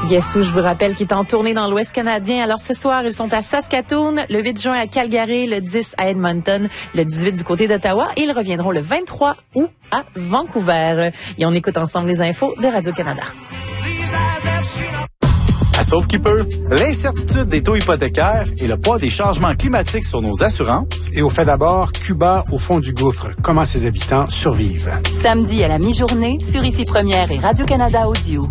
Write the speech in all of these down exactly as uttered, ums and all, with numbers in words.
Guess who, je vous rappelle, qui est en tournée dans l'Ouest canadien. Alors ce soir, ils sont à Saskatoon, le huit juin à Calgary, le dix à Edmonton, le dix-huit du côté d'Ottawa et ils reviendront le vingt-trois août à Vancouver. Et on écoute ensemble les infos de Radio-Canada. À Sauve qui peut, l'incertitude des taux hypothécaires et le poids des changements climatiques sur nos assurances. Et au fait d'abord, Cuba au fond du gouffre. Comment ses habitants survivent. Samedi à la mi-journée, sur Ici Première et Radio-Canada Audio.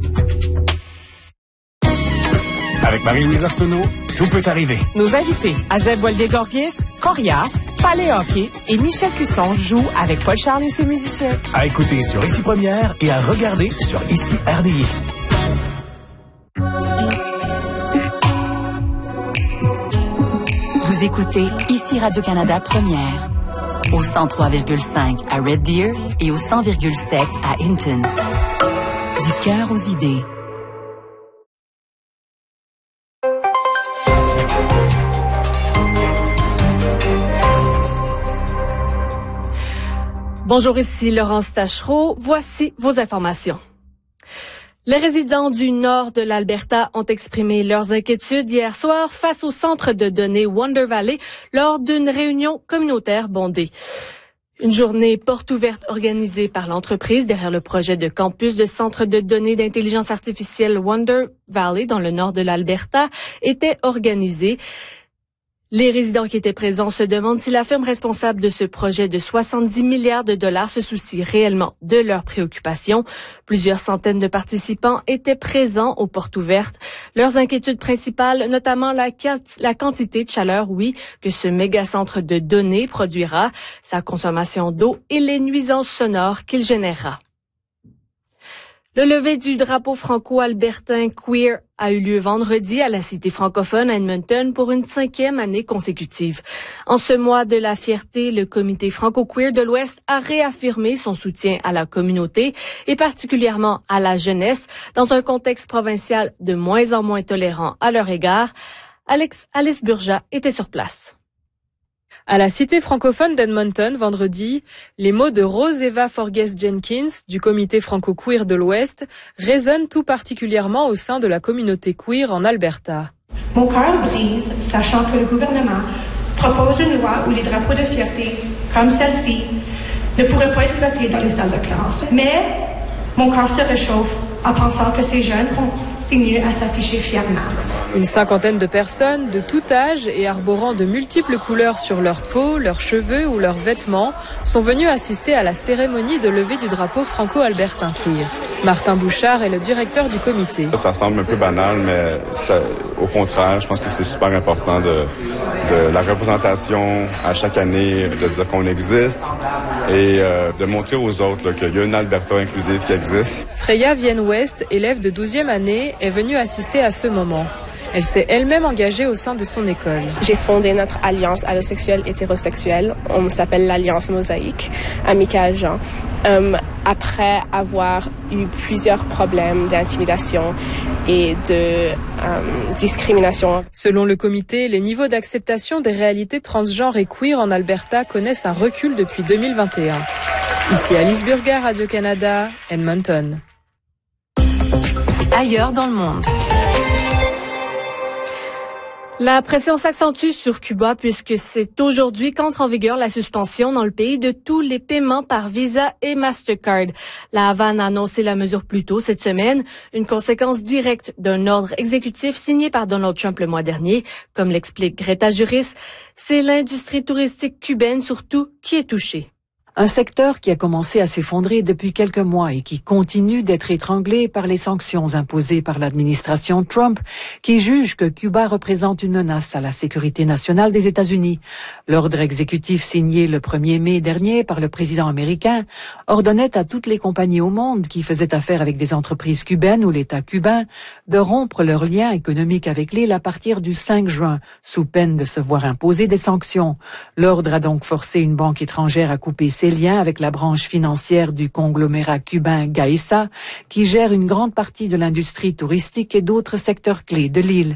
Avec Marie-Louise Arsenault, tout peut arriver. Nos invités, Azeb Walde-Gorgis, Corias, Palais Hockey et Michel Cusson jouent avec Paul Charles et ses musiciens. À écouter sur Ici Première et à regarder sur Ici R D I. Vous écoutez Ici Radio-Canada Première, au cent trois virgule cinq à Red Deer et au cent virgule sept à Hinton. Du cœur aux idées. Bonjour, ici Laurence Tachereau. Voici vos informations. Les résidents du nord de l'Alberta ont exprimé leurs inquiétudes hier soir face au centre de données Wonder Valley lors d'une réunion communautaire bondée. Une journée porte ouverte organisée par l'entreprise derrière le projet de campus de centre de données d'intelligence artificielle Wonder Valley dans le nord de l'Alberta était organisée. Les résidents qui étaient présents se demandent si la firme responsable de ce projet de soixante-dix milliards de dollars se soucie réellement de leurs préoccupations. Plusieurs centaines de participants étaient présents aux portes ouvertes. Leurs inquiétudes principales, notamment la, la quantité de chaleur, oui, que ce mégacentre de données produira, sa consommation d'eau et les nuisances sonores qu'il générera. Le lever du drapeau franco-albertain queer a eu lieu vendredi à la Cité francophone à Edmonton pour une cinquième année consécutive. En ce mois de la fierté, le comité franco-queer de l'Ouest a réaffirmé son soutien à la communauté et particulièrement à la jeunesse dans un contexte provincial de moins en moins tolérant à leur égard. Alex, Alice Burja était sur place. À la Cité francophone d'Edmonton, vendredi, les mots de Rose Eva Forges Jenkins, du comité franco-queer de l'Ouest, résonnent tout particulièrement au sein de la communauté queer en Alberta. Mon cœur brise, sachant que le gouvernement propose une loi où les drapeaux de fierté, comme celle-ci, ne pourraient pas être flottés dans les salles de classe. Mais mon cœur se réchauffe en pensant que ces jeunes continuent à s'afficher fièrement. Une cinquantaine de personnes de tout âge et arborant de multiples couleurs sur leur peau, leurs cheveux ou leurs vêtements sont venus assister à la cérémonie de levée du drapeau franco-albertain queer. Martin Bouchard est le directeur du comité. Ça semble un peu banal, mais ça, au contraire, je pense que c'est super important de, de la représentation à chaque année, de dire qu'on existe et euh, de montrer aux autres là, qu'il y a une Alberta inclusive qui existe. Freya Vienne-West, élève de douzième année, est venue assister à ce moment. Elle s'est elle-même engagée au sein de son école. J'ai fondé notre alliance allosexuelle hétérosexuelle. On s'appelle l'Alliance Mosaïque, amicale Jean. Um, après avoir eu plusieurs problèmes d'intimidation et de um, discrimination. Selon le comité, les niveaux d'acceptation des réalités transgenres et queer en Alberta connaissent un recul depuis deux mille vingt et un. Ici Alice Burger, Radio-Canada, Edmonton. Ailleurs dans le monde. La pression s'accentue sur Cuba puisque c'est aujourd'hui qu'entre en vigueur la suspension dans le pays de tous les paiements par Visa et Mastercard. La Havane a annoncé la mesure plus tôt cette semaine, une conséquence directe d'un ordre exécutif signé par Donald Trump le mois dernier. Comme l'explique Greta Juris, c'est l'industrie touristique cubaine surtout qui est touchée. Un secteur qui a commencé à s'effondrer depuis quelques mois et qui continue d'être étranglé par les sanctions imposées par l'administration Trump, qui juge que Cuba représente une menace à la sécurité nationale des États-Unis. L'ordre exécutif signé le premier mai dernier par le président américain ordonnait à toutes les compagnies au monde qui faisaient affaire avec des entreprises cubaines ou l'État cubain de rompre leurs liens économiques avec l'île à partir du cinq juin, sous peine de se voir imposer des sanctions. L'ordre a donc forcé une banque étrangère à couper ses liens avec la branche financière du conglomérat cubain Gaesa, qui gère une grande partie de l'industrie touristique et d'autres secteurs clés de l'île.